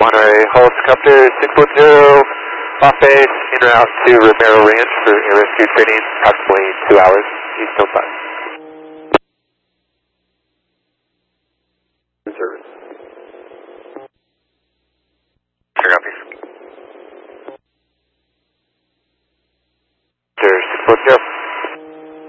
Monterey, helicopter 610, off base, en route to Romero Ranch for air rescue training, approximately 2 hours, East 05.